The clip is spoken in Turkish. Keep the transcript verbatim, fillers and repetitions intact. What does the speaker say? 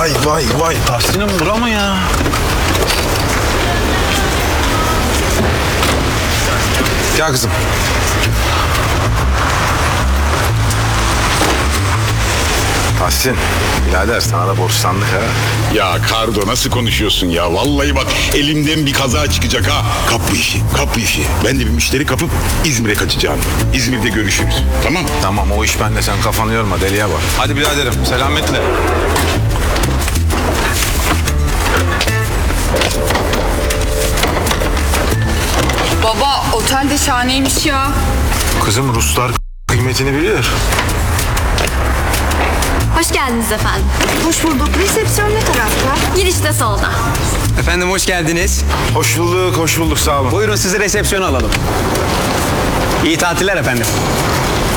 Vay vay vay. Tahsin'im bura mı ya? Gel kızım. Tahsin, birader sana da borçlandık ha. Ya Kardo nasıl konuşuyorsun ya? Vallahi bak elimden bir kaza çıkacak ha. Kap bu işi, kap bu işi. Ben de bir müşteri kapıp İzmir'e kaçacağım. İzmir'de görüşürüz. Tamam? Tamam o iş bende, sen kafanı yorma, deliye bak. Hadi biraderim, selametle. Baba otel de şahaneymiş ya. Kızım Ruslar kıymetini biliyor. Hoş geldiniz efendim. Hoş bulduk. Resepsiyon ne tarafta? Girişte solda. Efendim hoş geldiniz. Hoş bulduk, hoş bulduk, sağ olun. Buyurun sizi resepsiyona alalım. İyi tatiller efendim.